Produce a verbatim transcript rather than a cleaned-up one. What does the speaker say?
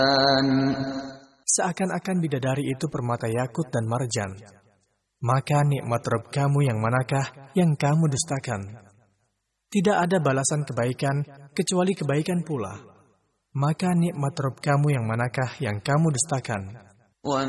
Seakan-akan bidadari itu permata yakut dan marjan. Maka nikmat Rabb kamu yang manakah yang kamu dustakan? Tidak ada balasan kebaikan kecuali kebaikan pula. Maka nikmat Rabb kamu yang manakah yang kamu dustakan?